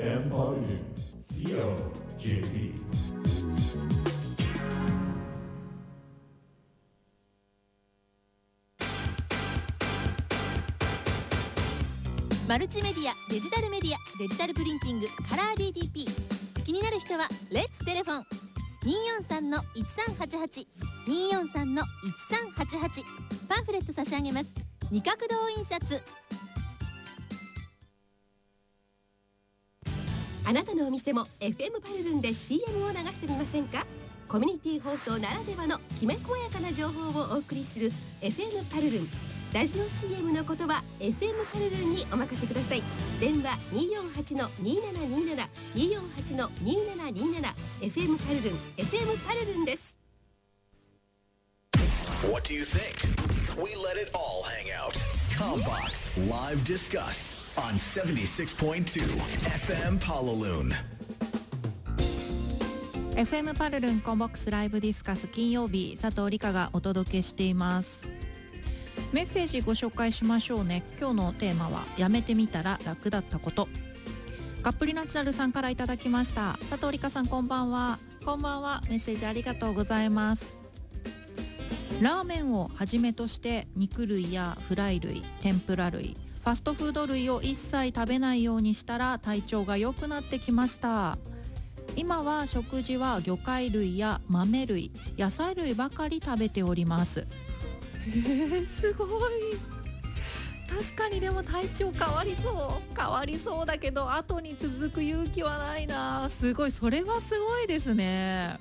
FM パルル COJP。 マルチメディア、デジタルメディア、デジタルプリンティング、カラー DTP。 気になる人はレッツテレフォン 243-1388 243-1388。 パンフレット差し上げます。二角堂印刷。 あなたのお店も FM パルルンで CM を流してみませんか？コミュニティ放送ならではのきめ細やかな情報をお送りする FM パルルン。ラジオ CM のことは FM パルルンにお任せください。電話 248-2727 248-2727。 FM パルルン、 FM パルルンです。 What do you think? We let it all hang out. Combox Live Discuss on 76.2 FM Palaloon。 FM パルルンコンボックスライブディスカス、金曜日、佐藤理香がお届けしています。メッセージご紹介しましょうね。今日のテーマはやめてみたら楽だったこと。がっぷりナチュラルさんからいただきました。佐藤理香さん、こんばんは。こんばんは。メッセージありがとうございます。ラーメンをはじめとして肉類やフライ類、天ぷら類、ファストフード類を一切食べないようにしたら体調が良くなってきました。今は食事は魚介類や豆類、野菜類ばかり食べております。すごい。確かに。でも体調変わりそうだけど、後に続く勇気はないな。すごい、それはすごいですね。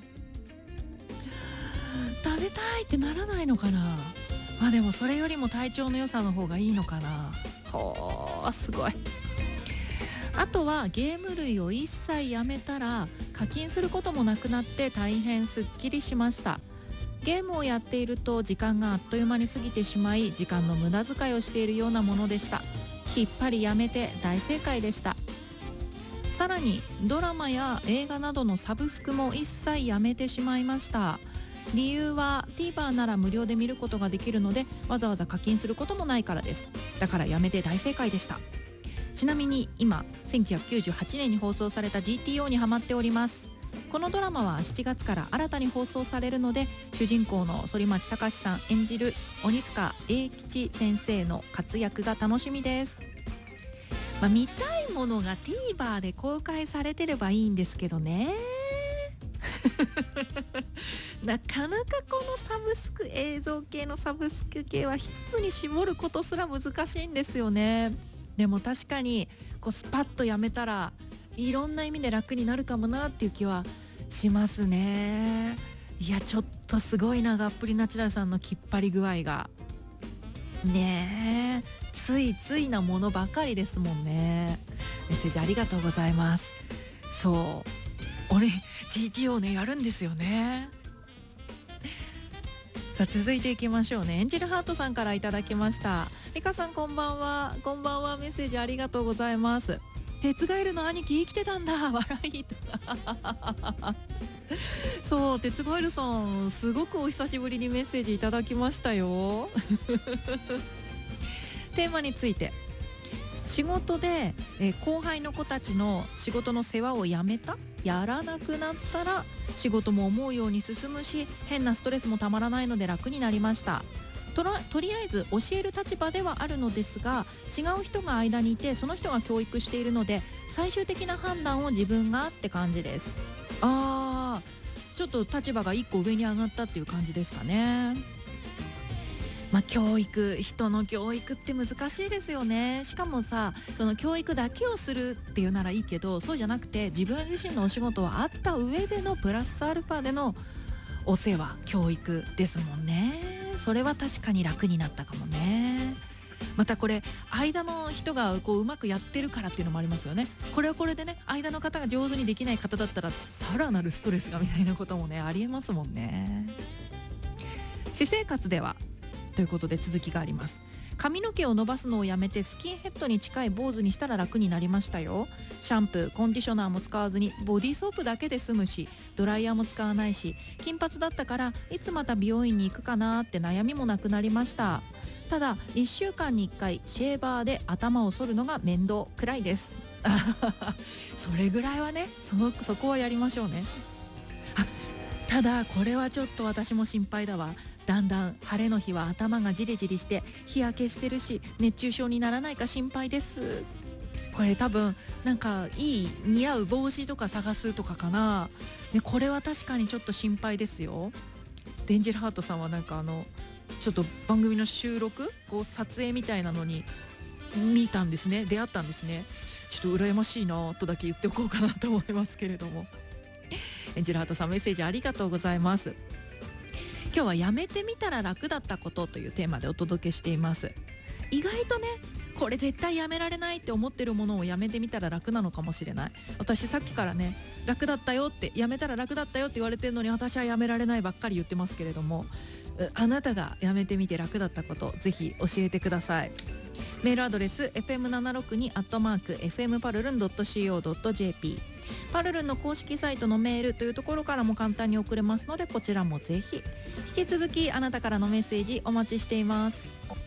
食べたいってならないのかな。でもそれよりも体調の良さの方がいいのかな。ほー、すごい。あとはゲーム類を一切やめたら課金することもなくなって大変すっきりしました。ゲームをやっていると時間があっという間に過ぎてしまい、時間の無駄遣いをしているようなものでした。きっぱりやめて大正解でした。さらにドラマや映画などのサブスクも一切やめてしまいました。理由は TVer なら無料で見ることができるので、わざわざ課金することもないからです。だからやめて大正解でした。ちなみに今1998年に放送された GTO にハマっております。このドラマは7月から新たに放送されるので、主人公の反町隆史さん演じる鬼塚英吉先生の活躍が楽しみです。見たいものが TVer で公開されてればいいんですけどね。なかなかこのサブスク、映像系のサブスク系は一つに絞ることすら難しいんですよね。でも確かにスパッとやめたらいろんな意味で楽になるかもなっていう気はしますね。いや、ちょっとすごいな、がっぷりナチュラルさんのきっぱり具合がね。ついついなものばかりですもんね。メッセージありがとうございます。そう、俺 GTO ね、やるんですよね。さあ続いていきましょうね。エンジェルハートさんからいただきました。リカさん、こんばんは。こんばんは。メッセージありがとうございます。鉄ガエルの兄貴生きてたんだ、笑いとかそう、鉄ガエルさん、すごくお久しぶりにメッセージいただきましたよテーマについて、仕事で、後輩の子たちの仕事の世話をやめた、やらなくなったら仕事も思うように進むし、変なストレスもたまらないので楽になりました。とりあえず教える立場ではあるのですが、違う人が間にいてその人が教育しているので、最終的な判断を自分がって感じです。ちょっと立場が一個上に上がったっていう感じですかね。教育、人の教育って難しいですよね。しかもさ、その教育だけをするっていうならいいけど、そうじゃなくて自分自身のお仕事はあった上でのプラスアルファでのお世話、教育ですもんね。それは確かに楽になったかもね。またこれ間の人がうまくやってるからっていうのもありますよね。これはこれでね、間の方が上手にできない方だったらさらなるストレスがみたいなこともね、ありえますもんね。私生活ではということで続きがあります。髪の毛を伸ばすのをやめてスキンヘッドに近い坊主にしたら楽になりましたよ。シャンプー、コンディショナーも使わずにボディーソープだけで済むし、ドライヤーも使わないし、金髪だったからいつまた美容院に行くかなって悩みもなくなりました。ただ1週間に1回シェーバーで頭を剃るのが面倒くらいです。 それぐらいはね、そこはやりましょうね。ただこれはちょっと私も心配だわ。だんだん晴れの日は頭がジリジリして日焼けしてるし、熱中症にならないか心配です。これ多分なんかいい似合う帽子とか探すとかかな、ね、これは確かにちょっと心配ですよ。デンジェルハートさんはなんかちょっと番組の収録撮影みたいなのに見たんですね、出会ったんですね。ちょっと羨ましいなとだけ言っておこうかなと思いますけれども、デンジェルハートさんメッセージありがとうございます。今日はやめてみたら楽だったことというテーマでお届けしています。意外とね、これ絶対やめられないって思ってるものをやめてみたら楽なのかもしれない。私さっきからね、楽だったよって、やめたら楽だったよって言われてるのに私はやめられないばっかり言ってますけれども、あなたがやめてみて楽だったことぜひ教えてください。メールアドレス fm762@fmparlun.co.jp、 パルルンの公式サイトのメールというところからも簡単に送れますので、こちらもぜひ。引き続きあなたからのメッセージお待ちしています。